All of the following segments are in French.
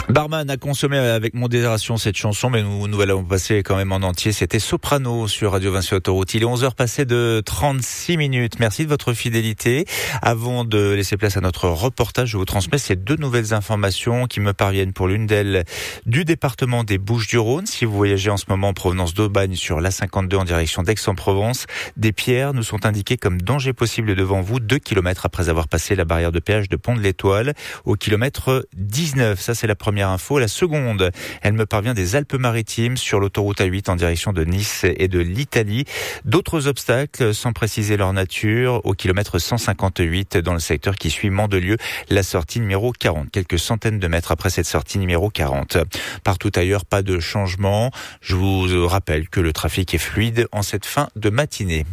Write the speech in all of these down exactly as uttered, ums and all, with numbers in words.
Barman a consommé avec modération cette chanson, mais nous, nous allons passer quand même en entier. C'était Soprano sur Radio Vinci Autoroute. Il est onze heures passées de trente-six minutes. Merci de votre fidélité. Avant de laisser place à notre reportage, je vous transmets ces deux nouvelles informations qui me parviennent pour l'une d'elles du département des Bouches-du-Rhône. Si vous voyagez en ce moment en provenance d'Aubagne sur l'A cinquante-deux en direction d'Aix-en-Provence, des pierres nous sont indiquées comme danger possible devant vous, deux kilomètres après avoir passé la barrière de péage de Pont de l'Étoile au kilomètre dix-neuf. Ça, c'est la première info. La seconde, elle me parvient des Alpes-Maritimes sur l'autoroute A huit en direction de Nice et de l'Italie. D'autres obstacles, sans préciser leur nature, au kilomètre cent cinquante-huit dans le secteur qui suit Mandelieu, la sortie numéro quarante, quelques centaines de mètres après cette sortie numéro quarante. Partout ailleurs, pas de changement. Je vous rappelle que le trafic est fluide en cette fin de matinée.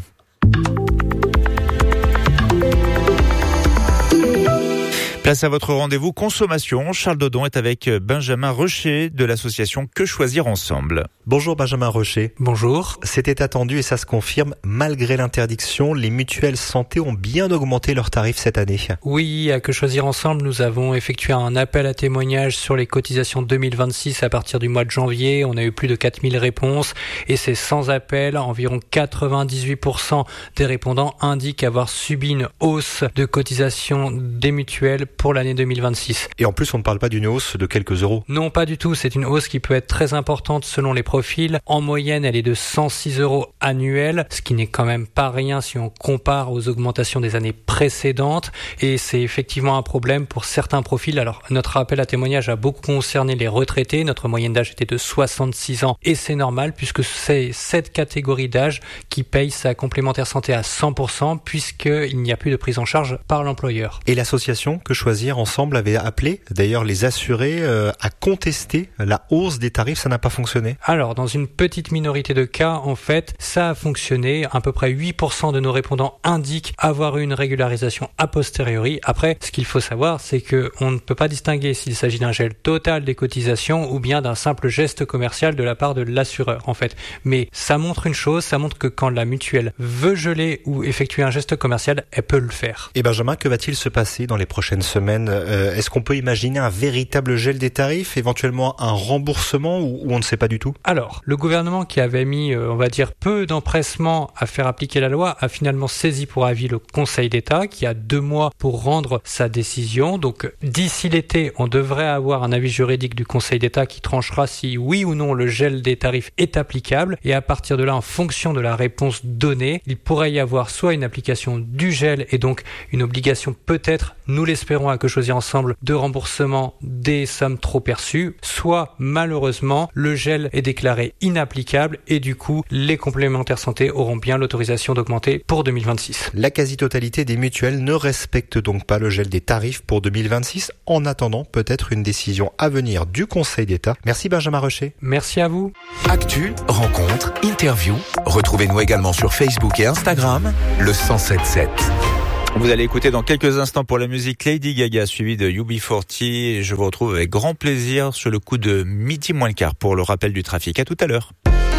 Place à votre rendez-vous consommation. Charles Dodon est avec Benjamin Rocher de l'association Que Choisir Ensemble. Bonjour Benjamin Rocher. Bonjour. C'était attendu et ça se confirme. Malgré l'interdiction, les mutuelles santé ont bien augmenté leurs tarifs cette année. Oui, à Que Choisir Ensemble, nous avons effectué un appel à témoignages sur les cotisations deux mille vingt-six à partir du mois de janvier. On a eu plus de quatre mille réponses et c'est sans appel. Environ quatre-vingt-dix-huit pour cent des répondants indiquent avoir subi une hausse de cotisations des mutuelles pour l'année deux mille vingt-six. Et en plus, on ne parle pas d'une hausse de quelques euros. Non, pas du tout. C'est une hausse qui peut être très importante selon les profils. En moyenne, elle est de cent six euros annuels, ce qui n'est quand même pas rien si on compare aux augmentations des années précédentes. Et c'est effectivement un problème pour certains profils. Alors, notre appel à témoignage a beaucoup concerné les retraités. Notre moyenne d'âge était de soixante-six ans et c'est normal puisque c'est cette catégorie d'âge qui paye sa complémentaire santé à cent pour cent puisqu'il n'y a plus de prise en charge par l'employeur. Et l'association Que Choisir Ensemble avait appelé d'ailleurs les assurés euh, à contester la hausse des tarifs. Ça n'a pas fonctionné? Alors, dans une petite minorité de cas, en fait, ça a fonctionné. À peu près huit pour cent de nos répondants indiquent avoir eu une régularisation a posteriori. Après, ce qu'il faut savoir, c'est que on ne peut pas distinguer s'il s'agit d'un gel total des cotisations ou bien d'un simple geste commercial de la part de l'assureur, en fait. Mais ça montre une chose, ça montre que quand la mutuelle veut geler ou effectuer un geste commercial, elle peut le faire. Et Benjamin, que va-t-il se passer dans les prochaines semaines? euh, Est-ce qu'on peut imaginer un véritable gel des tarifs, éventuellement un remboursement ou, ou on ne sait pas du tout? Alors, le gouvernement qui avait mis, euh, on va dire, peu d'empressement à faire appliquer la loi a finalement saisi pour avis le Conseil d'État qui a deux mois pour rendre sa décision. Donc, d'ici l'été, on devrait avoir un avis juridique du Conseil d'État qui tranchera si oui ou non le gel des tarifs est applicable. Et à partir de là, en fonction de la réponse donnée, il pourrait y avoir soit une application du gel et donc une obligation peut-être, nous l'espérons à Que Choisir Ensemble, de remboursement des sommes trop perçues, soit malheureusement le gel est déclaré inapplicable et du coup les complémentaires santé auront bien l'autorisation d'augmenter pour deux mille vingt-six. La quasi-totalité des mutuelles ne respecte donc pas le gel des tarifs pour deux mille vingt-six, en attendant peut-être une décision à venir du Conseil d'État. Merci Benjamin Rocher. Merci à vous. Actu, rencontre, interview. Retrouvez-nous également sur Facebook et Instagram, le cent sept sept. Vous allez écouter dans quelques instants pour la musique Lady Gaga suivi de U B quarante et je vous retrouve avec grand plaisir sur le coup de midi moins le quart pour le rappel du trafic. À tout à l'heure.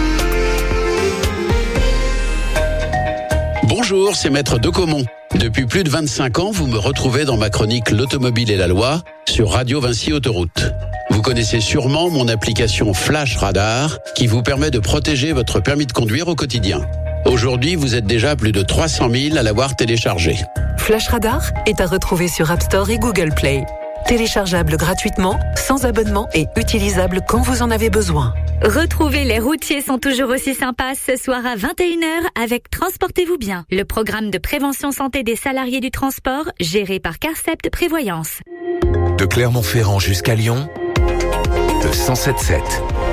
Bonjour, c'est Maître Decomont. Depuis plus de vingt-cinq ans, vous me retrouvez dans ma chronique L'Automobile et la Loi sur Radio Vinci Autoroute. Vous connaissez sûrement mon application Flash Radar qui vous permet de protéger votre permis de conduire au quotidien. Aujourd'hui, vous êtes déjà plus de trois cent mille à l'avoir téléchargé. Flash Radar est à retrouver sur App Store et Google Play. Téléchargeable gratuitement, sans abonnement et utilisable quand vous en avez besoin. Retrouvez Les routiers sont toujours aussi sympas ce soir à vingt et une heures avec Transportez-vous bien, le programme de prévention santé des salariés du transport géré par Carcept Prévoyance. De Clermont-Ferrand jusqu'à Lyon, le cent sept sept.